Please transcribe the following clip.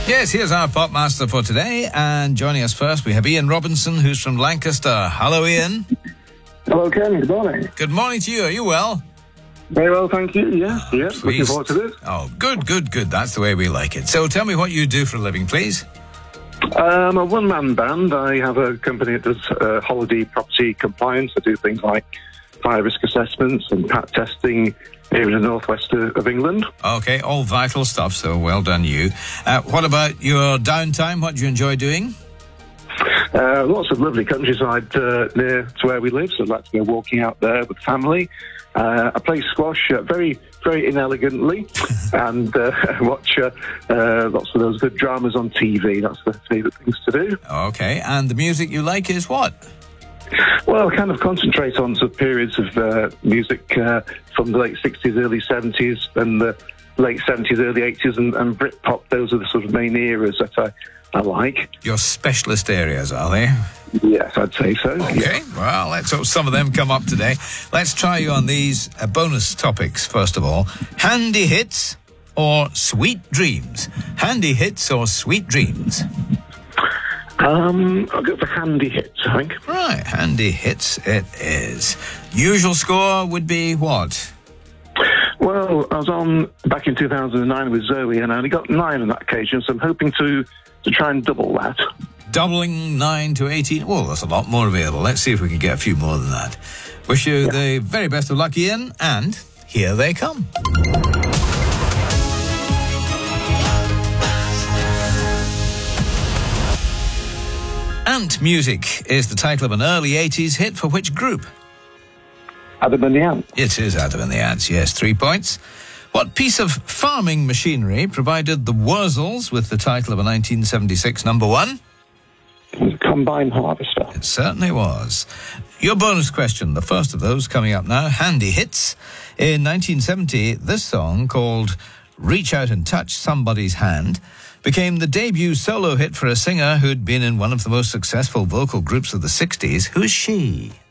Yes, here's our pop master for today, and joining us first we have Ian Robinson, who's from Lancaster. Hello, Ian. Hello, Ken. Good morning. Good morning to you. Are you well? Very well, thank you. Yes. Looking forward to this. Oh, good. That's the way we like it. So tell me what you do for a living, please. I'm a one-man band. I have a company that does holiday property compliance. I do things like fire risk assessments and pat testing here in the northwest of England. Okay, all vital stuff, so well done you. What about your downtime? What do you enjoy doing? Lots of lovely countryside near to where we live, so I'd like to go walking out there with family. I play squash very, very inelegantly and watch lots of those good dramas on TV. That's the favourite things to do. Okay, and the music you like is what? Well, I kind of concentrate on some periods of music from the late 60s, early 70s, and the late 70s, early 80s, and Britpop. Those are the sort of main eras that I like. Your specialist areas, are they? Yes, I'd say so. Okay, well, let's hope some of them come up today. Let's try you on these bonus topics, first of all. Handy hits or sweet dreams? Handy hits or sweet dreams? I'll go for handy hits, I think. Right, handy hits it is. Usual score would be what? Well, I was on back in 2009 with Zoe, and I only got 9 on that occasion, so I'm hoping to try and double that. Doubling 9 to 18? Oh, that's a lot more available. Let's see if we can get a few more than that. Wish you the very best of luck, Ian, and here they come. Ant Music is the title of an early 80s hit for which group? Adam and the Ants. It is Adam and the Ants, yes, 3 points. What piece of farming machinery provided the Wurzels with the title of a 1976 number 1? Combine harvester. It certainly was. Your bonus question, the first of those coming up now, handy hits. In 1970, this song, called Reach Out and Touch Somebody's Hand, became the debut solo hit for a singer who'd been in one of the most successful vocal groups of the 60s. Who's she?